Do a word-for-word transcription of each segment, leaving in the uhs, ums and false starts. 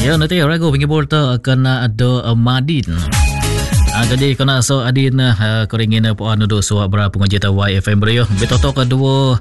Ya, nanti ragu penghibur tu kena ada Madin. Ah, jadi kena so adin uh, kau ingin puan duduk suap berapa pengajian Y F M beliau. Betul-betul kedua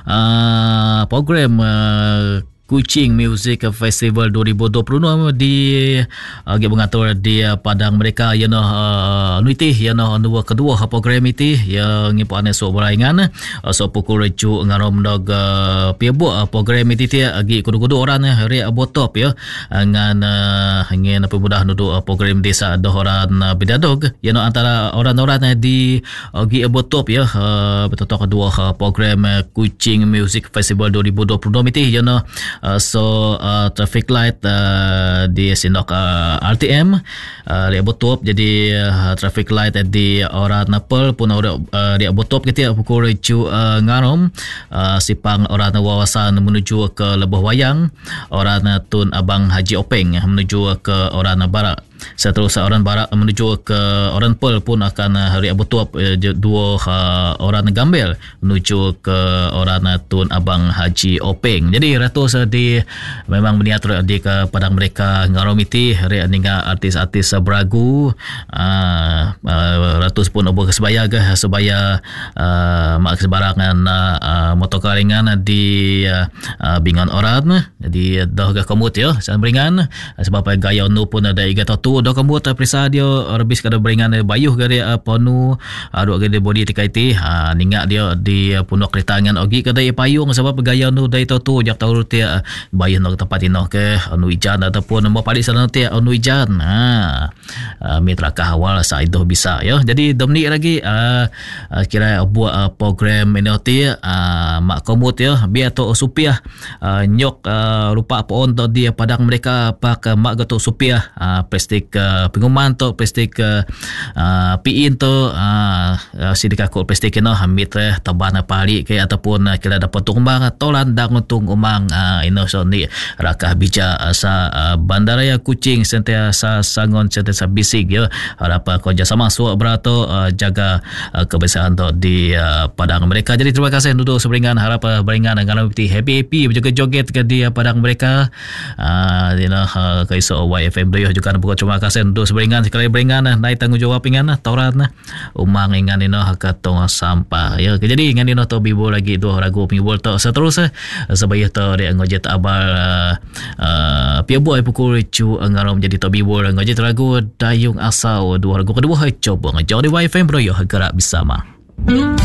uh, program uh, Kuching Music Festival dua ribu dua puluh enam di uh, mengatur di uh, Padang mereka yang uh, nuiti yang dua kedua program itu yang ngipuan so beraingan uh, so pukul recu ngarom dog uh, piabo uh, program itu dia agi kudu-kudu orang hari abotop ya ngan uh, ingin pemudah duduk uh, program desa dohoran uh, bidadog yang antara orang-orang di agi uh, abotop ya uh, betul-betul kedua uh, program uh, Kuching Music Festival dua ribu dua puluh enam itu yang uh, Uh, so uh, traffic light uh, di sindok uh, R T M uh, di Abotop jadi uh, traffic light di orang Napel pun uh, di Abotop kita pukul recu uh, ngarom uh, sipang orang wawasan menuju ke Lebuh Wayang orang Tun Abang Haji Openg menuju ke orang Barat. Seterusnya orang Barat menuju ke orang Pel pun akan hari Abotop uh, dua uh, orang Gambel menuju ke orang Tun Abang Haji Openg. Jadi ratus di memang meniatur di ke Padang mereka ngaromiti hari ninga artis-artis beragu uh, uh, ratus pun obo kesebaya ke sebaya uh, mak sebarangan uh, motokaringan di uh, uh, bingan orang jadi dah ke komut ya san beringan sebab gaya nu pun ada iga tu dah komut perisa dia rebis kada beringan bayuh gade uh, ponu adu gade body tikaiti uh, ninga dia di uh, punok ritangan ogi kada payung sebab gaya nu dai tu jak tahu dia bayar nak tempat ini ke anu ijan ataupun mau palik sana nanti anu ijan ha uh, mitra kahawal saidoh bisa ya jadi domni lagi uh, uh, kira buat uh, program ini uh, mak komut ya biar tu supiah uh, nyok uh, rupa pon tu dia Padang mereka pak mak gato supiah uh, plastik uh, pengumuman tu plastik uh, uh, piin tu uh, uh, sidika ko plastik no mitra tabana palik ke ataupun uh, kira dapat tumbang tolan dang untung umang uh, ino so ni rakah bija sa uh, Bandaraya Kuching sentiasa sangon sentiasa bisik ya harap kerjasama suap berato uh, jaga uh, kebersihan tu di uh, Padang mereka. Jadi terima kasih duduk seberingan harap uh, beringan dengan lebih happy-happy juga joget ke di uh, Padang mereka uh, you know uh, kaiso Y F M doyo juga buka terima kasih duduk seberingan sekali beringan naik tanggungjawab ingan tauran umang ingan ino hakatong sampah ya jadi ingan ino to bibo lagi dua ragu pingibol to seterusnya sebaya to dia ngojet abal uh, uh, piabo ai pukul cu ngarom jadi tobi bol ngojet ragu dayung asau dua ragu kedua hai coba ngejau di Y F M bro yo gerak bersama.